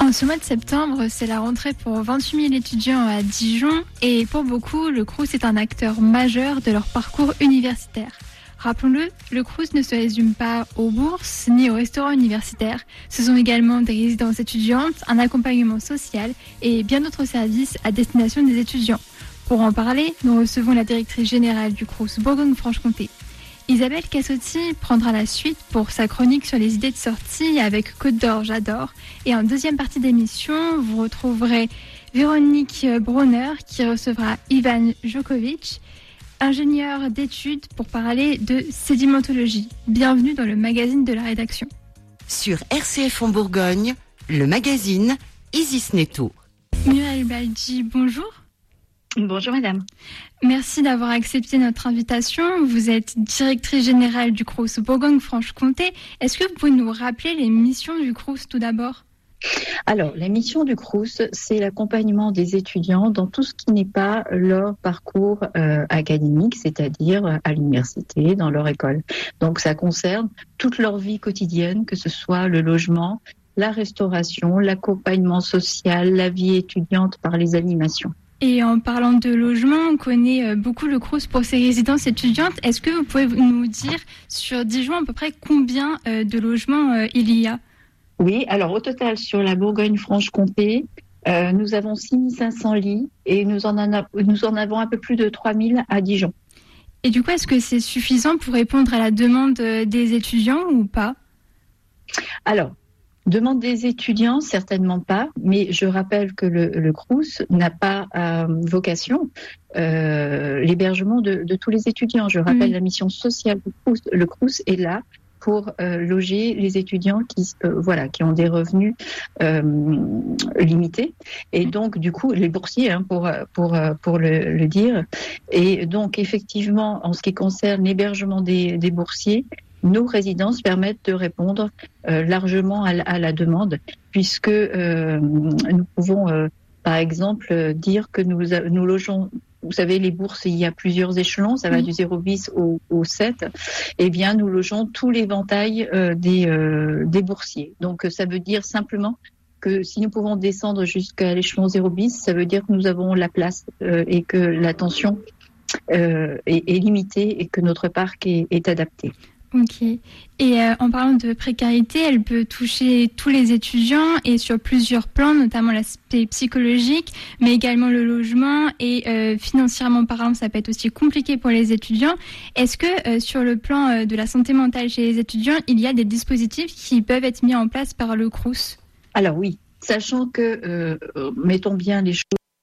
En ce mois de septembre, c'est la rentrée pour 28 000 étudiants à Dijon et pour beaucoup, le Crous est un acteur majeur de leur parcours universitaire. Rappelons-le, le Crous ne se résume pas aux bourses ni aux restaurants universitaires. Ce sont également des résidences étudiantes, un accompagnement social et bien d'autres services à destination des étudiants. Pour en parler, nous recevons la directrice générale du Crous Bourgogne-Franche-Comté. Isabelle Cassotti prendra la suite pour sa chronique sur les idées de sortie avec Côte d'Or, j'adore. Et en deuxième partie d'émission, vous retrouverez Véronique Brunner qui recevra Ivan Jokovic, ingénieur d'études, pour parler de sédimentologie. Bienvenue dans le magazine de la rédaction. Sur RCF en Bourgogne, le magazine Isis Netto. Muriel Baldi, bonjour. Bonjour madame. Merci d'avoir accepté notre invitation. Vous êtes directrice générale du Crous Bourgogne-Franche-Comté. Est-ce que vous pouvez nous rappeler les missions du Crous tout d'abord ? Alors, la mission du Crous, c'est l'accompagnement des étudiants dans tout ce qui n'est pas leur parcours académique, c'est-à-dire à l'université, dans leur école. Donc, ça concerne toute leur vie quotidienne, que ce soit le logement, la restauration, l'accompagnement social, la vie étudiante par les animations. Et en parlant de logement, on connaît beaucoup le Crous pour ses résidences étudiantes. Est-ce que vous pouvez nous dire sur Dijon à peu près combien de logements il y a ? Oui, alors au total sur la Bourgogne-Franche-Comté, nous avons 6500 lits et nous en avons un peu plus de 3000 à Dijon. Et du coup, est-ce que c'est suffisant pour répondre à la demande des étudiants ou pas ? Alors, demande des étudiants, certainement pas, mais je rappelle que le Crous n'a pas vocation l'hébergement de tous les étudiants. Je rappelle la mission sociale du Crous. Le Crous est là pour loger les étudiants qui ont des revenus limités, et donc du coup les boursiers pour le dire. Et donc effectivement, en ce qui concerne l'hébergement des boursiers, nos résidences permettent de répondre largement à la demande, puisque nous pouvons, par exemple, dire que nous logeons. Vous savez, les bourses, il y a plusieurs échelons, ça va du 0 bis au 7. Eh bien, nous logeons tout l'éventail des boursiers. Donc, ça veut dire simplement que si nous pouvons descendre jusqu'à l'échelon 0 bis, ça veut dire que nous avons la place et que l'attention est limitée et que notre parc est adapté. Ok. Et en parlant de précarité, elle peut toucher tous les étudiants et sur plusieurs plans, notamment l'aspect psychologique, mais également le logement et financièrement parlant, ça peut être aussi compliqué pour les étudiants. Est-ce que sur le plan de la santé mentale chez les étudiants, il y a des dispositifs qui peuvent être mis en place par le Crous ? Alors oui, sachant que, mettons bien les choses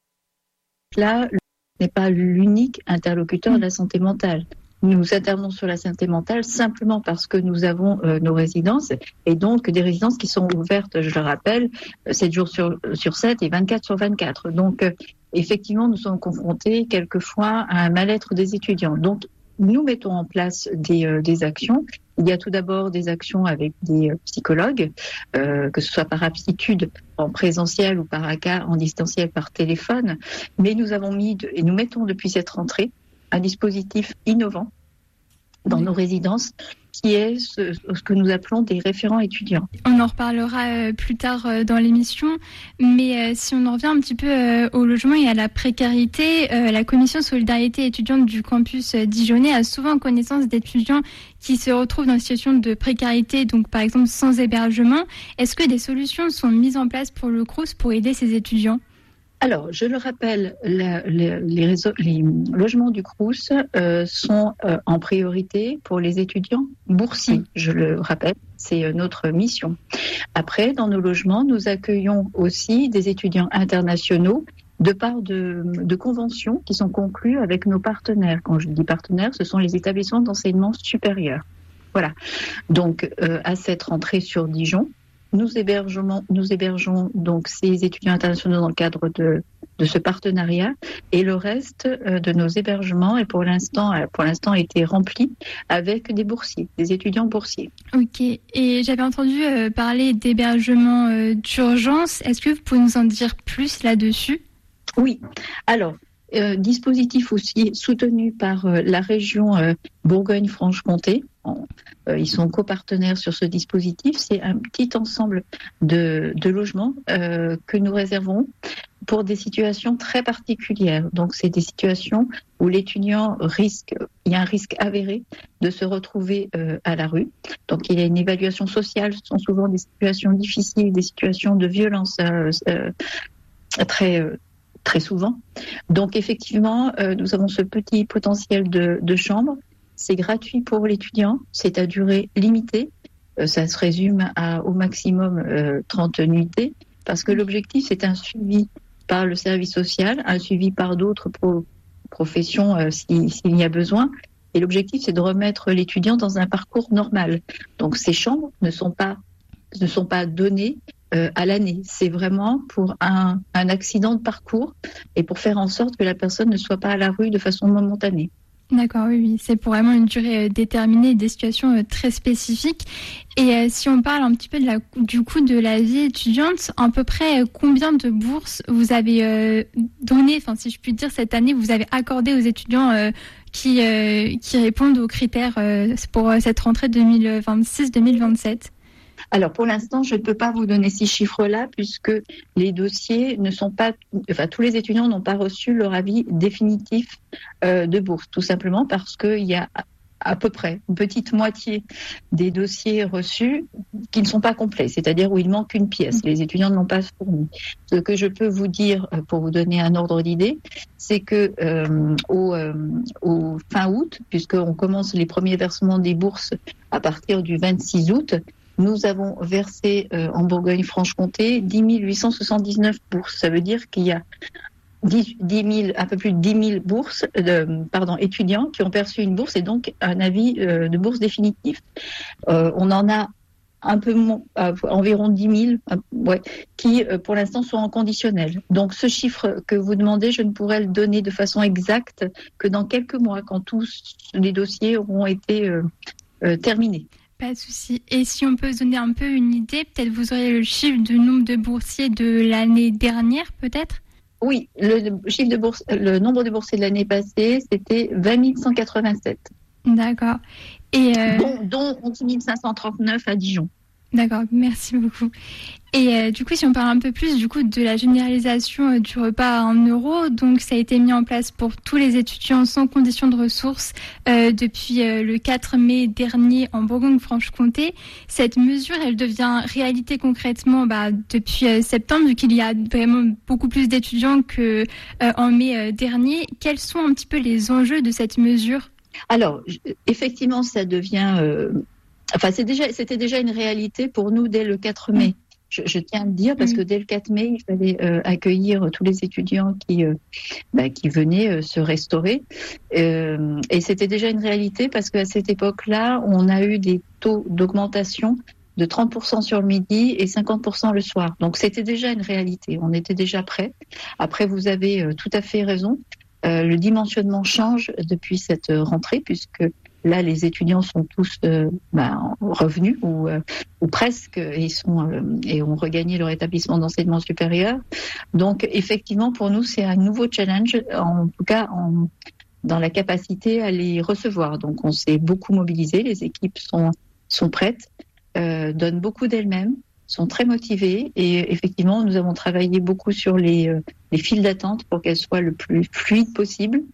là, n'est pas l'unique interlocuteur de la santé mentale. Nous intervenons sur la santé mentale simplement parce que nous avons nos résidences, et donc des résidences qui sont ouvertes, je le rappelle, 7 jours sur 7 et 24 sur 24. Donc, effectivement, nous sommes confrontés quelquefois à un mal-être des étudiants. Donc, nous mettons en place des actions. Il y a tout d'abord des actions avec des psychologues, que ce soit par aptitude en présentiel ou par cas en distanciel par téléphone. Mais nous avons et nous mettons depuis cette rentrée un dispositif innovant dans nos résidences, qui est ce que nous appelons des référents étudiants. On en reparlera plus tard dans l'émission, mais si on en revient un petit peu au logement et à la précarité, la commission solidarité étudiante du campus dijonnais a souvent connaissance d'étudiants qui se retrouvent dans une situation de précarité, donc par exemple sans hébergement. Est-ce que des solutions sont mises en place pour le Crous pour aider ces étudiants ? Alors, je le rappelle, les logements du Crous sont en priorité pour les étudiants boursiers. Je le rappelle, c'est notre mission. Après, dans nos logements, nous accueillons aussi des étudiants internationaux de part de conventions qui sont conclues avec nos partenaires. Quand je dis partenaires, ce sont les établissements d'enseignement supérieur. Voilà. Donc, à cette rentrée sur Dijon, nous hébergeons donc ces étudiants internationaux dans le cadre de ce partenariat, et le reste de nos hébergements est pour l'instant été rempli avec des boursiers, des étudiants boursiers. Ok, et j'avais entendu parler d'hébergement d'urgence. Est-ce que vous pouvez nous en dire plus là-dessus ? Oui, alors dispositif aussi soutenu par la région Bourgogne-Franche-Comté, ils sont copartenaires sur ce dispositif. C'est un petit ensemble de logements que nous réservons pour des situations très particulières. Donc, c'est des situations où l'étudiant il y a un risque avéré de se retrouver à la rue. Donc, il y a une évaluation sociale. Ce sont souvent des situations difficiles, des situations de violence très souvent. Donc, effectivement, nous avons ce petit potentiel de chambres. C'est gratuit pour l'étudiant. C'est à durée limitée. Ça se résume au maximum 30 nuitées, parce que l'objectif, c'est un suivi par le service social, un suivi par d'autres professions s'il y a besoin. Et l'objectif, c'est de remettre l'étudiant dans un parcours normal. Donc, ces chambres ne sont pas données à l'année. C'est vraiment pour un accident de parcours et pour faire en sorte que la personne ne soit pas à la rue de façon momentanée. D'accord, oui. C'est pour vraiment une durée déterminée, des situations très spécifiques. Et si on parle un petit peu du coût de la vie étudiante, à peu près combien de bourses vous avez donné, enfin si je puis dire, cette année, vous avez accordé aux étudiants qui répondent aux critères pour cette rentrée 2026-2027 ? Alors, pour l'instant, je ne peux pas vous donner ces chiffres-là puisque les dossiers tous les étudiants n'ont pas reçu leur avis définitif de bourse, tout simplement parce qu'il y a à peu près une petite moitié des dossiers reçus qui ne sont pas complets, c'est-à-dire où il manque une pièce. Les étudiants ne l'ont pas fourni. Ce que je peux vous dire, pour vous donner un ordre d'idée, c'est que au fin août, puisqu'on commence les premiers versements des bourses à partir du 26 août, nous avons versé en Bourgogne-Franche-Comté 10 879 bourses. Ça veut dire qu'il y a un peu plus de 10 000 étudiants qui ont perçu une bourse et donc un avis de bourse définitif. On en a environ 10 000 qui, pour l'instant, sont en conditionnel. Donc, ce chiffre que vous demandez, je ne pourrais le donner de façon exacte que dans quelques mois, quand tous les dossiers auront été terminés. Pas de souci. Et si on peut se donner un peu une idée, peut-être vous aurez le chiffre du nombre de boursiers de l'année dernière, peut-être ? Oui, le nombre de boursiers de l'année passée, c'était 20 187. D'accord. Et dont 11 539 à Dijon. D'accord, merci beaucoup. Et du coup, si on parle un peu plus de la généralisation du repas à 1 euro, donc ça a été mis en place pour tous les étudiants sans condition de ressources depuis le 4 mai dernier en Bourgogne-Franche-Comté. Cette mesure, elle devient réalité concrètement depuis septembre, vu qu'il y a vraiment beaucoup plus d'étudiants qu'en mai dernier. Quels sont un petit peu les enjeux de cette mesure ? Alors, effectivement, ça devient... c'était déjà une réalité pour nous dès le 4 mai. Je tiens à le dire parce que dès le 4 mai, il fallait accueillir tous les étudiants qui venaient se restaurer. Et c'était déjà une réalité parce qu'à cette époque-là, on a eu des taux d'augmentation de 30% sur le midi et 50% le soir. Donc c'était déjà une réalité. On était déjà prêts. Après, vous avez tout à fait raison. Le dimensionnement change depuis cette rentrée puisque là, les étudiants sont tous revenus ou presque et ont regagné leur établissement d'enseignement supérieur. Donc, effectivement, pour nous, c'est un nouveau challenge, en tout cas dans la capacité à les recevoir. Donc, on s'est beaucoup mobilisé. Les équipes sont prêtes, donnent beaucoup d'elles-mêmes, sont très motivées. Et effectivement, nous avons travaillé beaucoup sur les files d'attente pour qu'elles soient le plus fluides possible.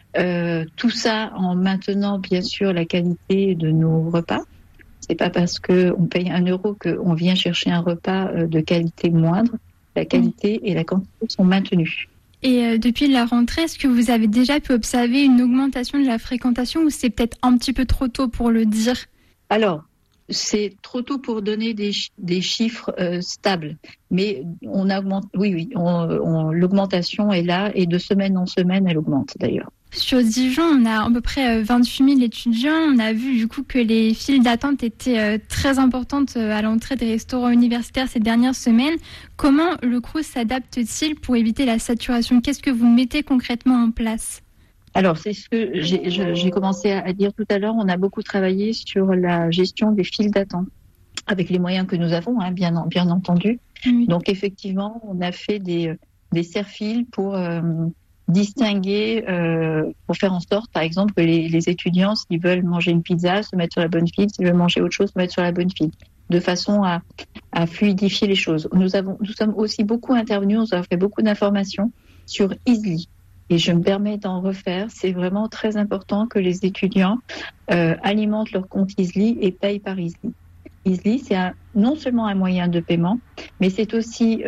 Tout ça en maintenant bien sûr la qualité de nos repas. C'est pas parce qu'on paye 1 euro qu'on vient chercher un repas de qualité moindre. La qualité et la quantité sont maintenues. Et depuis la rentrée, est-ce que vous avez déjà pu observer une augmentation de la fréquentation ou c'est peut-être un petit peu trop tôt pour le dire ? Alors, c'est trop tôt pour donner des chiffres stables, mais on augmente. Oui, l'augmentation est là et de semaine en semaine, elle augmente d'ailleurs. Sur Dijon, on a à peu près 28 000 étudiants. On a vu du coup que les files d'attente étaient très importantes à l'entrée des restaurants universitaires ces dernières semaines. Comment le Crous s'adapte-t-il pour éviter la saturation ? Qu'est-ce que vous mettez concrètement en place ? Alors, c'est ce que j'ai commencé à dire tout à l'heure. On a beaucoup travaillé sur la gestion des files d'attente avec les moyens que nous avons, bien entendu. Oui. Donc, effectivement, on a fait des serre-files pour distinguer pour faire en sorte, par exemple, que les étudiants, s'ils veulent manger une pizza, se mettre sur la bonne file, s'ils veulent manger autre chose, se mettre sur la bonne file, de façon à fluidifier les choses. Nous sommes aussi beaucoup intervenus, nous avons fait beaucoup d'informations sur Easly. Et je me permets d'en refaire. C'est vraiment très important que les étudiants alimentent leur compte Easly et payent par Easly. Easly, c'est non seulement un moyen de paiement, mais c'est aussi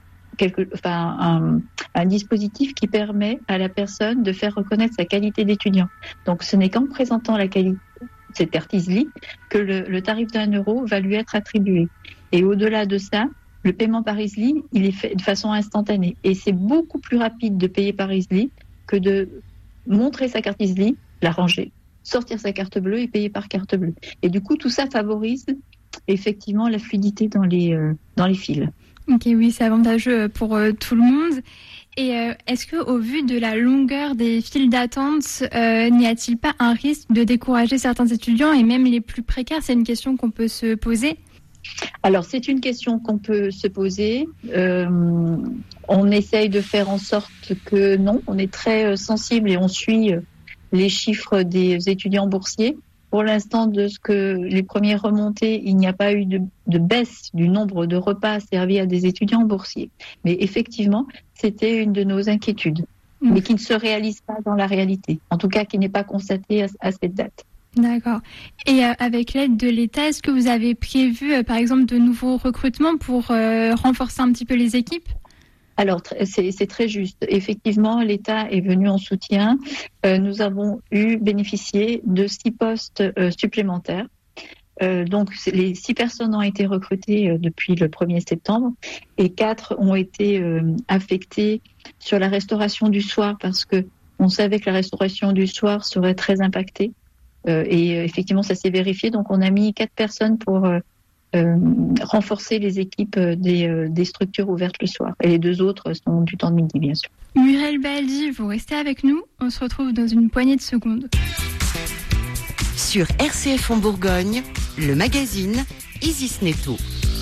un dispositif qui permet à la personne de faire reconnaître sa qualité d'étudiant. Donc, ce n'est qu'en présentant la qualité, cette carte Easly, que le tarif d'€1 va lui être attribué. Et au-delà de ça, le paiement par Easly, il est fait de façon instantanée. Et c'est beaucoup plus rapide de payer par Easly que de montrer sa carte Easly, la ranger, sortir sa carte bleue et payer par carte bleue. Et du coup, tout ça favorise effectivement la fluidité dans les files. Ok, oui, c'est avantageux pour tout le monde. Et est-ce qu'au vu de la longueur des files d'attente, n'y a-t-il pas un risque de décourager certains étudiants et même les plus précaires? C'est une question qu'on peut se poser. Alors, c'est une question qu'on peut se poser. On essaye de faire en sorte que non, on est très sensible et on suit les chiffres des étudiants boursiers. Pour l'instant, de ce que les premières remontées, il n'y a pas eu de baisse du nombre de repas servis à des étudiants boursiers. Mais effectivement, c'était une de nos inquiétudes, mais qui ne se réalise pas dans la réalité. En tout cas, qui n'est pas constatée à cette date. D'accord. Et avec l'aide de l'État, est-ce que vous avez prévu, par exemple, de nouveaux recrutements pour renforcer un petit peu les équipes ? Alors, c'est très juste. Effectivement, l'État est venu en soutien. Nous avons bénéficié de 6 postes supplémentaires. Donc, les 6 personnes ont été recrutées depuis le 1er septembre et 4 ont été affectées sur la restauration du soir parce que on savait que la restauration du soir serait très impactée. Et effectivement, ça s'est vérifié. Donc, on a mis 4 personnes pour renforcer les équipes des structures ouvertes le soir. Et les 2 autres sont du temps de midi, bien sûr. Muriel Baldi, vous restez avec nous. On se retrouve dans une poignée de secondes. Sur RCF en Bourgogne, le magazine Isis Netto.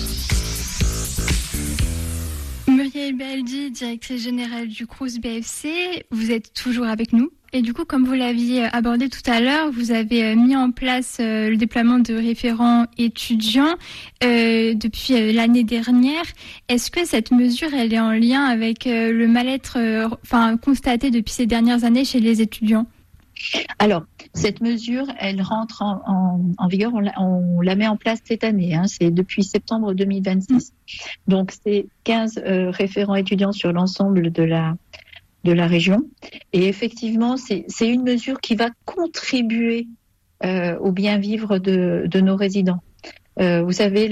Muriel Baldi, directrice générale du Crous BFC, vous êtes toujours avec nous. Et du coup, comme vous l'aviez abordé tout à l'heure, vous avez mis en place le déploiement de référents étudiants depuis l'année dernière. Est-ce que cette mesure, elle est en lien avec le mal-être constaté depuis ces dernières années chez les étudiants ? Alors, cette mesure, elle rentre en vigueur, on la met en place cette année, c'est depuis septembre 2026. Donc, c'est 15 référents étudiants sur l'ensemble de la région. Et effectivement, c'est une mesure qui va contribuer au bien-vivre de nos résidents. Vous savez,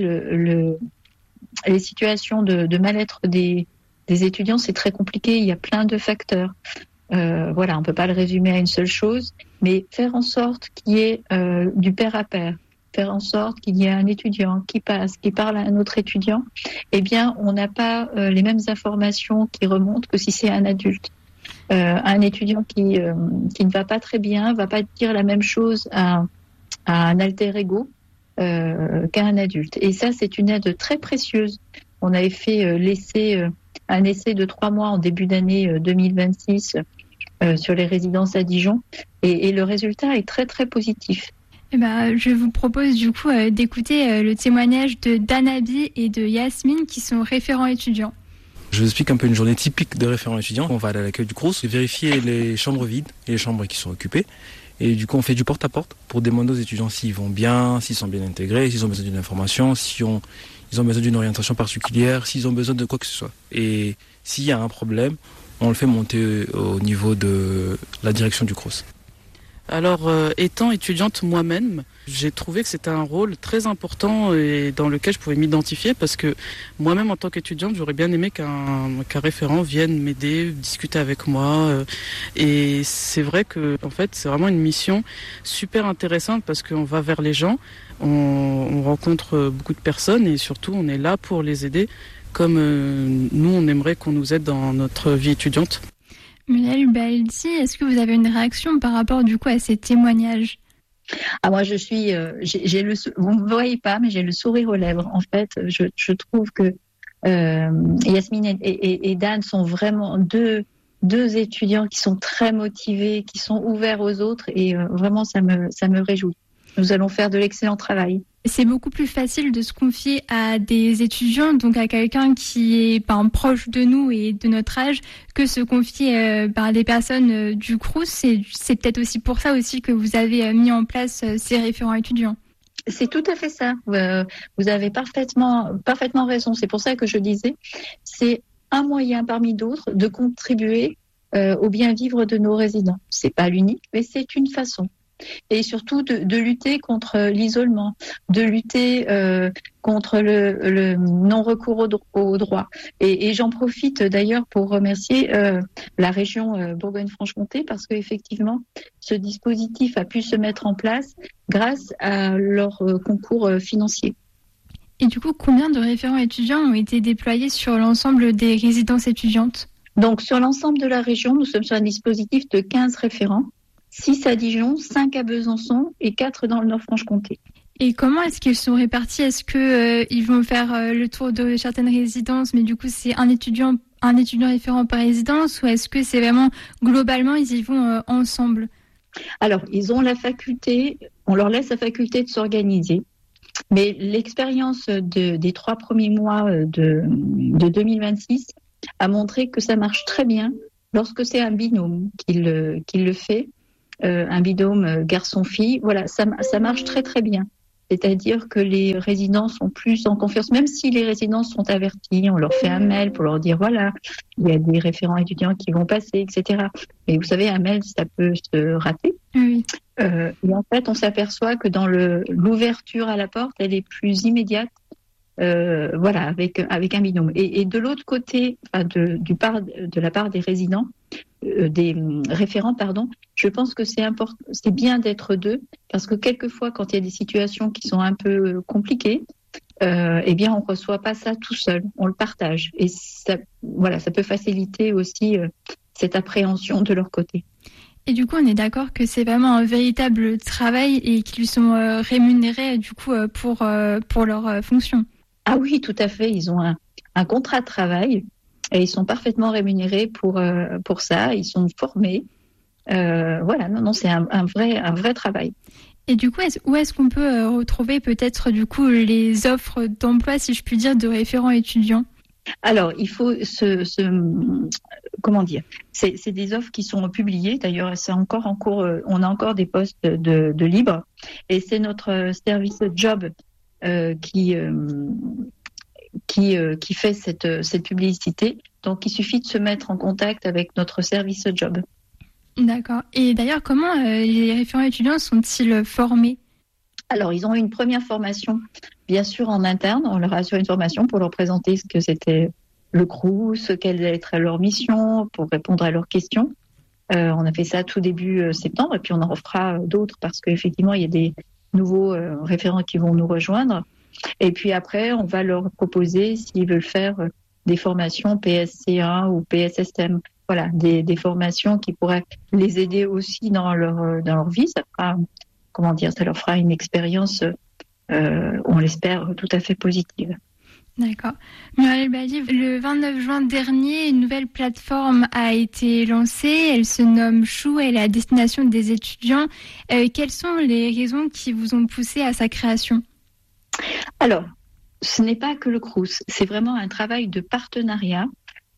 les situations de mal-être des étudiants, c'est très compliqué, il y a plein de facteurs. On ne peut pas le résumer à une seule chose, mais faire en sorte qu'il y ait du pair à pair, faire en sorte qu'il y ait un étudiant qui parle à un autre étudiant, eh bien, on n'a pas les mêmes informations qui remontent que si c'est un adulte. Un étudiant qui ne va pas très bien va pas dire la même chose à un alter ego qu'à un adulte. Et ça, c'est une aide très précieuse. On avait fait un essai de 3 mois en début d'année 2026 sur les résidences à Dijon et le résultat est très très positif. Je vous propose du coup d'écouter le témoignage de Danabi et de Yasmine qui sont référents étudiants. Je vous explique un peu une journée typique de référent étudiant. On va aller à l'accueil du Crous, vérifier les chambres vides et les chambres qui sont occupées. Et du coup, on fait du porte-à-porte pour demander aux étudiants s'ils vont bien, s'ils sont bien intégrés, s'ils ont besoin d'une information, ils ont besoin d'une orientation particulière, s'ils ont besoin de quoi que ce soit. Et s'il y a un problème, on le fait monter au niveau de la direction du Crous. Alors, étant étudiante moi-même, j'ai trouvé que c'était un rôle très important et dans lequel je pouvais m'identifier parce que moi-même, en tant qu'étudiante, j'aurais bien aimé qu'un référent vienne m'aider, discuter avec moi. Et c'est vrai que, en fait, c'est vraiment une mission super intéressante parce qu'on va vers les gens, on rencontre beaucoup de personnes et surtout, on est là pour les aider comme nous, on aimerait qu'on nous aide dans notre vie étudiante. Muriel Baldi, est-ce que vous avez une réaction par rapport du coup à ces témoignages ? Moi, je suis, vous ne me voyez pas, mais j'ai le sourire aux lèvres. En fait, je trouve que Yasmine et Dan sont vraiment deux 2 étudiants qui sont très motivés, qui sont ouverts aux autres et vraiment ça me réjouit. Nous allons faire de l'excellent travail. C'est beaucoup plus facile de se confier à des étudiants, donc à quelqu'un qui est proche de nous et de notre âge, que se confier à des personnes du Crous. C'est peut-être aussi pour ça aussi que vous avez mis en place ces référents étudiants. C'est tout à fait ça. Vous avez parfaitement raison. C'est pour ça que je disais, c'est un moyen parmi d'autres de contribuer au bien vivre de nos résidents. C'est pas l'unique, mais c'est une façon. Et surtout de lutter contre l'isolement, de lutter contre le non-recours au droit. Et j'en profite d'ailleurs pour remercier la région Bourgogne-Franche-Comté parce qu'effectivement, ce dispositif a pu se mettre en place grâce à leur concours financier. Et du coup, combien de référents étudiants ont été déployés sur l'ensemble des résidences étudiantes ? Donc, sur l'ensemble de la région, nous sommes sur un dispositif de 15 référents. 6 à Dijon, 5 à Besançon et 4 dans le Nord-Franche-Comté. Et comment est-ce qu'ils sont répartis ? Est-ce que ils vont faire le tour de certaines résidences, mais du coup c'est un étudiant référent par résidence, ou est-ce que c'est vraiment globalement ils y vont ensemble ? Alors ils ont la faculté, on leur laisse la faculté de s'organiser, mais l'expérience des 3 premiers mois de 2026 a montré que ça marche très bien lorsque c'est un binôme qui le fait. Un binôme garçon-fille, voilà, ça marche très très bien. C'est-à-dire que les résidents sont plus en confiance, même si les résidents sont avertis, on leur fait un mail pour leur dire voilà, il y a des référents étudiants qui vont passer, etc. Mais vous savez, un mail, ça peut se rater. Oui. Et en fait, on s'aperçoit que dans l'ouverture à la porte, elle est plus immédiate. Voilà, avec un binôme. Et de l'autre côté, de la part des résidents, des référents, pardon, je pense que c'est bien d'être 2, parce que quelquefois, quand il y a des situations qui sont un peu compliquées, eh bien, on reçoit pas ça tout seul, on le partage. Et ça peut faciliter aussi cette appréhension de leur côté. Et du coup, on est d'accord que c'est vraiment un véritable travail et qu'ils sont rémunérés du coup pour leur fonction. Ah oui, tout à fait. Ils ont un contrat de travail et ils sont parfaitement rémunérés pour ça. Ils sont formés. Voilà, non, c'est un vrai travail. Et du coup, où est-ce qu'on peut retrouver peut-être du coup les offres d'emploi, si je puis dire, de référents étudiants ? Alors, il faut comment dire ? C'est des offres qui sont publiées. D'ailleurs, c'est encore en cours. On a encore des postes de libres, et c'est notre service job qui fait cette publicité. Donc, il suffit de se mettre en contact avec notre service job. D'accord. Et d'ailleurs, comment les référents étudiants sont-ils formés ? Alors, ils ont eu une première formation, bien sûr, en interne. On leur a assuré une formation pour leur présenter ce que c'était le Crous, quelle allait être leur mission, pour répondre à leurs questions. On a fait ça tout début septembre, et puis on en refera d'autres parce qu'effectivement, il y a des nouveaux référents qui vont nous rejoindre. Et puis après, on va leur proposer, s'ils veulent faire des formations PSC1 ou PSSM. Voilà, des formations qui pourraient les aider aussi dans leur vie. Ça leur fera une expérience, on l'espère, tout à fait positive. D'accord. Muriel Bali, le 29 juin dernier, une nouvelle plateforme a été lancée. Elle se nomme Chou, elle est à destination des étudiants. Quelles sont les raisons qui vous ont poussé à sa création ? Alors, ce n'est pas que le Crous, c'est vraiment un travail de partenariat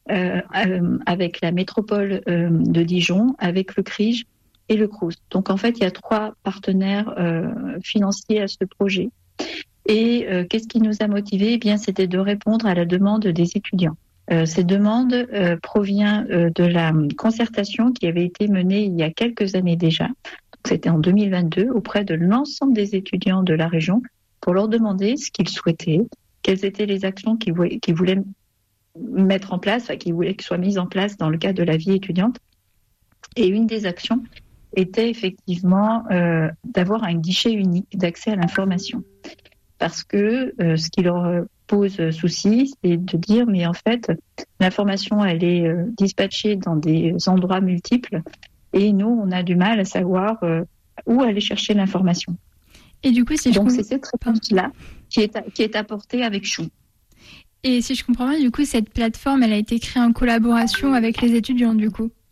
avec la métropole de Dijon, avec le CRIJ et le Crous. Donc en fait, il y a 3 partenaires financiers à ce projet. Et qu'est-ce qui nous a motivés ? Eh bien, c'était de répondre à la demande des étudiants. Cette demande provient de la concertation qui avait été menée il y a quelques années déjà. Donc, c'était en 2022 auprès de l'ensemble des étudiants de la région pour leur demander ce qu'ils souhaitaient, quelles étaient les actions qu'ils voulaient mettre en place, qu'ils voulaient que soient mises en place dans le cadre de la vie étudiante. Et une des actions était effectivement d'avoir un guichet unique d'accès à l'information. Parce que ce qui leur pose souci, c'est de dire, mais en fait, l'information, elle est dispatchée dans des endroits multiples et nous, on a du mal à savoir où aller chercher l'information. Et du coup, donc, c'est cette réponse-là qui est apportée avec Chou. Et si je comprends bien, du coup, cette plateforme, elle a été créée en collaboration avec les étudiants, du coup.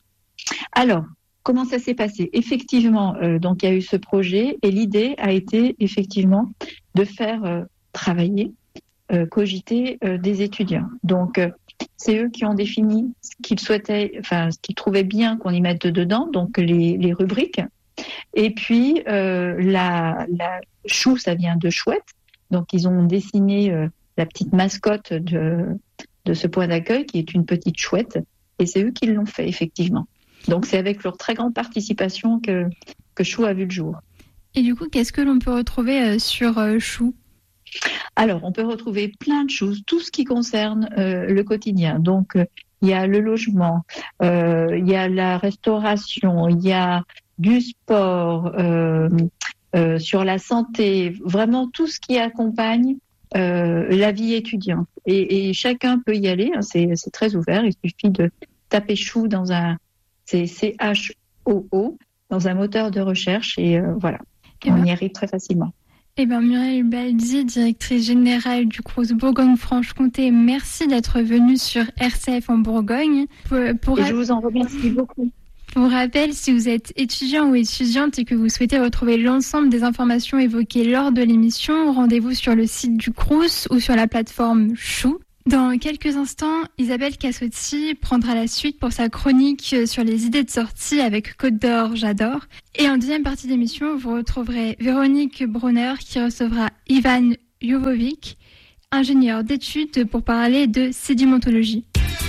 Alors, comment ça s'est passé? Effectivement, donc il y a eu ce projet et l'idée a été effectivement de faire travailler, cogiter des étudiants. Donc, c'est eux qui ont défini ce qu'ils souhaitaient, enfin ce qu'ils trouvaient bien qu'on y mette dedans, donc les rubriques. Et puis la chou, ça vient de chouette. Donc ils ont dessiné la petite mascotte de ce point d'accueil qui est une petite chouette. Et c'est eux qui l'ont fait effectivement. Donc c'est avec leur très grande participation que Chou a vu le jour. Et du coup, qu'est-ce que l'on peut retrouver sur Chou? Alors, on peut retrouver plein de choses, tout ce qui concerne le quotidien. Donc, il y a le logement, il y a la restauration, il y a du sport, sur la santé, vraiment tout ce qui accompagne la vie étudiante. Et chacun peut y aller, hein, c'est très ouvert, il suffit de taper Chou dans c'est CHOO, dans un moteur de recherche et voilà, on y arrive très facilement. Eh bien, Muriel Baldi, directrice générale du Crous Bourgogne-Franche-Comté, merci d'être venue sur RCF en Bourgogne. Je vous en remercie beaucoup. Pour rappel, si vous êtes étudiant ou étudiante et que vous souhaitez retrouver l'ensemble des informations évoquées lors de l'émission, rendez-vous sur le site du Crous ou sur la plateforme Chou. Dans quelques instants, Isabelle Cassotti prendra la suite pour sa chronique sur les idées de sortie avec Côte d'Or, j'adore. Et en deuxième partie d'émission, vous retrouverez Véronique Brunner qui recevra Ivan Jovovic, ingénieur d'études, pour parler de sédimentologie.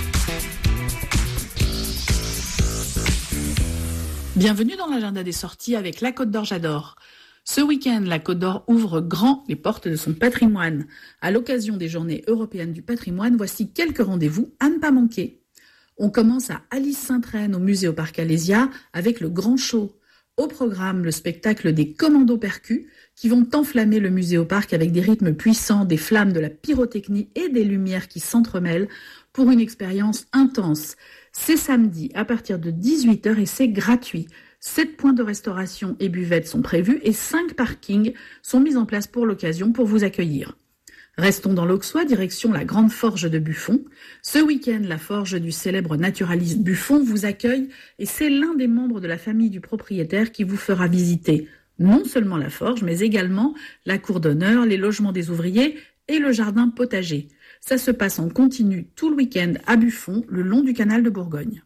Bienvenue dans l'agenda des sorties avec la Côte d'Or, j'adore. Ce week-end, la Côte d'Or ouvre grand les portes de son patrimoine. À l'occasion des Journées européennes du patrimoine, voici quelques rendez-vous à ne pas manquer. On commence à Alice-Sainte-Reine au musée au Parc Alésia avec le Grand Show. Au programme, le spectacle des Commandos Percus qui vont enflammer le musée au Parc avec des rythmes puissants, des flammes, de la pyrotechnie et des lumières qui s'entremêlent pour une expérience intense. C'est samedi à partir de 18h et c'est gratuit. 7 points de restauration et buvettes sont prévus et 5 parkings sont mis en place pour l'occasion pour vous accueillir. Restons dans l'Auxois, direction la Grande Forge de Buffon. Ce week-end, la forge du célèbre naturaliste Buffon vous accueille et c'est l'un des membres de la famille du propriétaire qui vous fera visiter non seulement la forge, mais également la cour d'honneur, les logements des ouvriers et le jardin potager. Ça se passe en continu tout le week-end à Buffon, le long du canal de Bourgogne.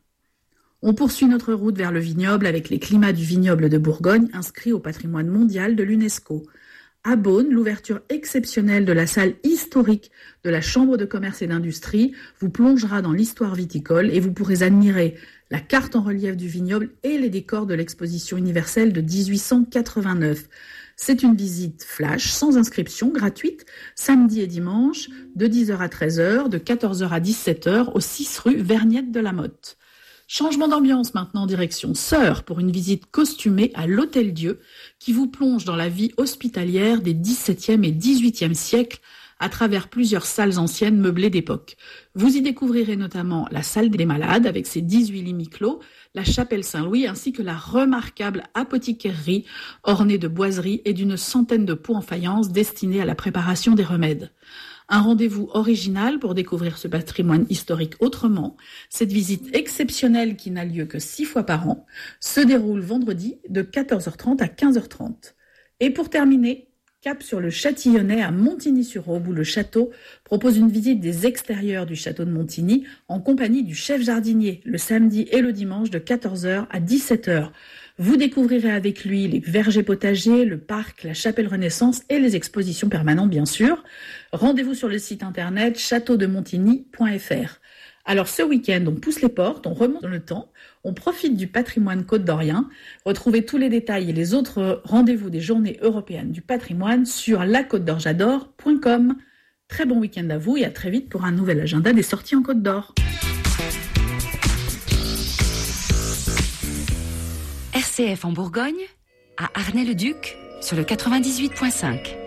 On poursuit notre route vers le vignoble avec les climats du vignoble de Bourgogne inscrits au patrimoine mondial de l'UNESCO. À Beaune, l'ouverture exceptionnelle de la salle historique de la Chambre de commerce et d'industrie vous plongera dans l'histoire viticole et vous pourrez admirer la carte en relief du vignoble et les décors de l'exposition universelle de 1889. C'est une visite flash, sans inscription, gratuite, samedi et dimanche, de 10h à 13h, de 14h à 17h, au 6 rue Vergnette de la Motte. Changement d'ambiance maintenant, direction Sœurs, pour une visite costumée à l'Hôtel Dieu, qui vous plonge dans la vie hospitalière des XVIIe et XVIIIe siècles, à travers plusieurs salles anciennes meublées d'époque. Vous y découvrirez notamment la salle des malades, avec ses 18 lits mi-clos, la chapelle Saint-Louis ainsi que la remarquable apothicairerie ornée de boiseries et d'une centaine de pots en faïence destinés à la préparation des remèdes. Un rendez-vous original pour découvrir ce patrimoine historique autrement. Cette visite exceptionnelle qui n'a lieu que 6 fois par an se déroule vendredi de 14h30 à 15h30. Et pour terminer, cap sur le Châtillonnais à Montigny-sur-Aube où le château propose une visite des extérieurs du château de Montigny en compagnie du chef jardinier le samedi et le dimanche de 14h à 17h. Vous découvrirez avec lui les vergers potagers, le parc, la chapelle Renaissance et les expositions permanentes bien sûr. Rendez-vous sur le site internet châteaudemontigny.fr. Alors ce week-end, on pousse les portes, on remonte dans le temps, on profite du patrimoine côte-d'Orien. Retrouvez tous les détails et les autres rendez-vous des Journées européennes du patrimoine sur lacôtedorjadore.com. Très bon week-end à vous et à très vite pour un nouvel agenda des sorties en Côte d'Or. RCF en Bourgogne, à Arnay-le-Duc, sur le 98.5.